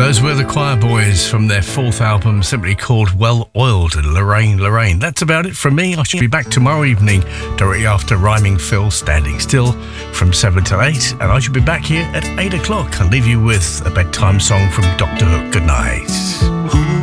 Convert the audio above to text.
Those were the Choir Boys from their fourth album, simply called Well Oiled, Lorraine, Lorraine. That's about it from me. I should be back tomorrow evening, directly after Rhyming Phil, Standing Still, from 7 till 8. And I should be back here at 8 o'clock. I'll leave you with a bedtime song from Dr. Hook. Good night.